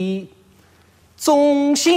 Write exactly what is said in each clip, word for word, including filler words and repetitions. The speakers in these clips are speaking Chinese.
总相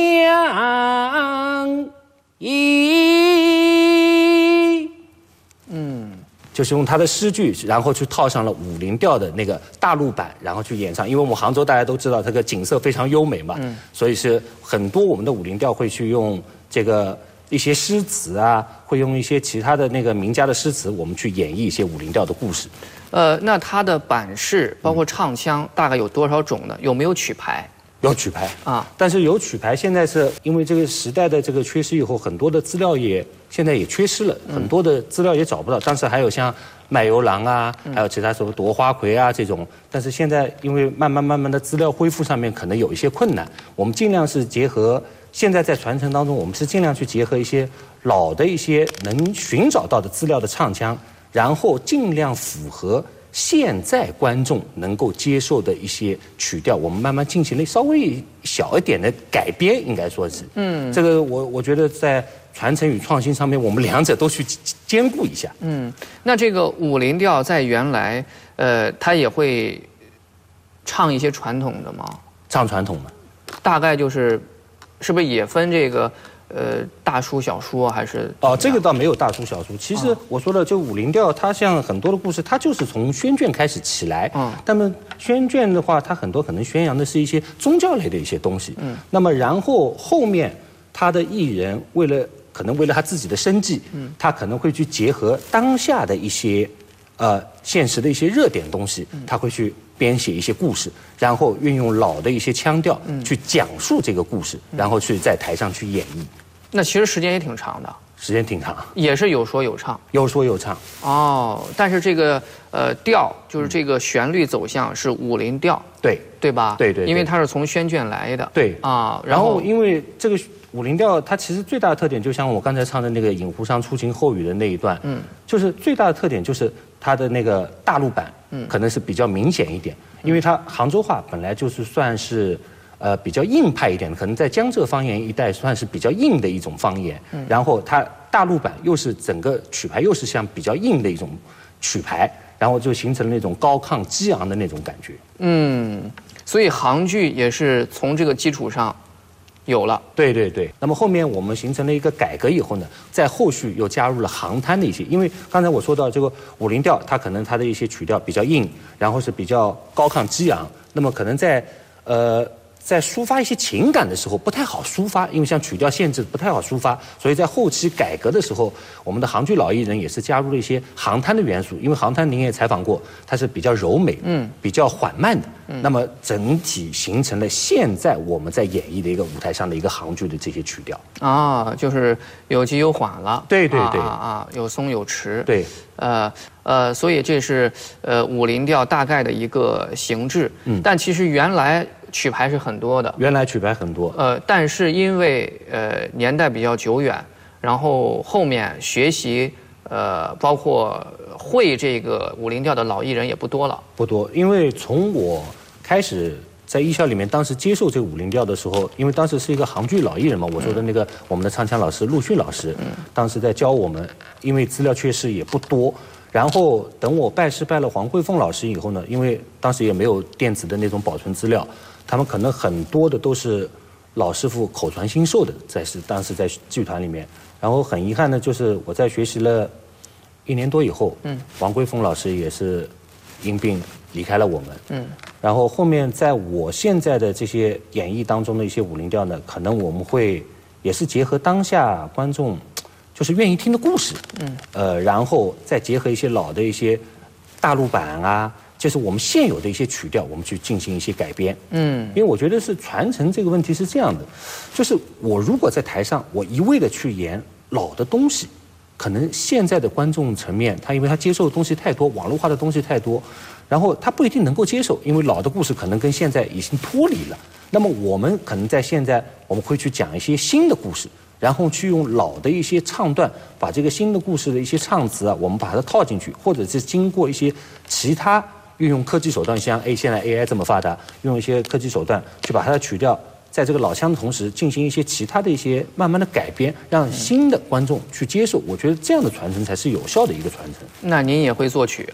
依。嗯，就是用他的诗句，然后去套上了五零调的那个大陆版，然后去演唱。因为我们杭州大家都知道，这个景色非常优美嘛，嗯，所以是很多我们的五零调会去用这个一些诗词啊，会用一些其他的那个名家的诗词，我们去演绎一些五零调的故事。 呃，那它的版式包括唱腔大概有多少种呢？有没有曲牌？ 有曲牌啊， 但是有曲牌，现在是因为这个时代的这个缺失以后，很多的资料也现在也缺失了，很多的资料也找不到。当时还有像卖油郎啊，还有其他什么夺花魁啊这种，但是现在因为慢慢慢慢的资料恢复上面可能有一些困难，我们尽量是结合现在在传承当中，我们是尽量去结合一些老的一些能寻找到的资料的唱腔，然后尽量符合现在观众能够接受的一些曲调，我们慢慢进行了稍微小一点的改编，应该说是，嗯，这个我我觉得在传承与创新上面，我们两者都去兼顾一下。 嗯，那这个五零调在原来，呃，它也会唱一些传统的吗？ 唱传统吗？ 大概就是，是不是也分这个？呃，大书小书啊，还是哦，这个倒没有大书小书。其实我说了，就五零调，它像很多的故事，它就是从宣卷开始起来。嗯，那么宣卷的话，它很多可能宣扬的是一些宗教类的一些东西。嗯，那么然后后面他的艺人为了可能为了他自己的生计，嗯，他可能会去结合当下的一些呃现实的一些热点东西，他会去编写一些故事，然后运用老的一些腔调去讲述这个故事，然后去在台上去演绎。 那其实时间也挺长的， 时间挺长， 也是有说有唱， 有说有唱。 哦，但是这个呃调就是这个旋律走向是五零调， 对对吧？ 对 对, 对， 因为它是从宣卷来的。 对啊， 然后因为这个五零调，它其实最大的特点，就像我刚才唱的那个《饮湖上初晴后雨》的那一段，嗯，就是最大的特点就是它的那个大陆版，嗯，可能是比较明显一点，因为它杭州话本来就是算是。呃，比较硬派一点的，可能在江浙方言一带算是比较硬的一种方言。嗯，然后它大陆版又是整个曲牌又是像比较硬的一种曲牌，然后就形成了那种高亢激昂的那种感觉。 嗯，所以杭剧也是从这个基础上有了。 对对对。那么后面我们形成了一个改革以后呢，在后续又加入了杭滩的一些，因为刚才我说到这个五零调，它可能它的一些曲调比较硬，然后是比较高亢激昂，那么可能在呃。在抒发一些情感的时候不太好抒发，因为像曲调限制不太好抒发，所以在后期改革的时候，我们的杭剧老艺人也是加入了一些杭滩的元素，因为杭滩您也采访过，它是比较柔美，嗯，比较缓慢的，嗯，那么整体形成了现在我们在演绎的一个舞台上的一个杭剧的这些曲调啊，就是有急有缓了， 对对对啊啊，有松有弛， 对， 呃呃，所以这是呃五零调大概的一个形制，嗯，但其实原来。曲牌是很多的， 原来曲牌很多， 呃，但是因为呃年代比较久远，然后后面学习呃包括会这个五零调的老艺人也不多了， 不多，因为从我开始在艺校里面，当时接受这个五零调的时候，因为当时是一个杭剧老艺人嘛，我说的那个我们的唱腔老师陆迅老师，嗯，当时在教我们，因为资料缺失也不多。然后等我拜师拜了黄慧凤老师以后呢，因为当时也没有电子的那种保存资料，他们可能很多的都是老师傅口传心授的，在是当时在剧团里面。然后很遗憾的就是我在学习了一年多以后，嗯，黄慧凤老师也是因病离开了我们，嗯。然后后面在我现在的这些演绎当中的一些五零调呢，可能我们会也是结合当下观众。就是愿意听的故事，嗯，呃，然后再结合一些老的一些大陆版啊，就是我们现有的一些曲调，我们去进行一些改编，嗯，因为我觉得是传承这个问题是这样的，就是我如果在台上我一味的去演老的东西，可能现在的观众层面，他因为他接受的东西太多，网络化的东西太多，然后他不一定能够接受，因为老的故事可能跟现在已经脱离了。那么我们可能在现在我们会去讲一些新的故事。然后去用老的一些唱段，把这个新的故事的一些唱词啊，我们把它套进去，或者是经过一些其他运用科技手段，像 A 现在 A I 这么发达，用一些科技手段去把它的曲调，在这个老腔的同时，进行一些其他的一些慢慢的改编，让新的观众去接受。我觉得这样的传承才是有效的一个传承。 那您也会作曲？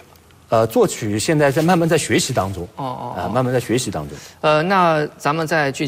呃，作曲现在在慢慢在学习当中。 哦哦啊、呃，慢慢在学习当中。 呃，那咱们再具体。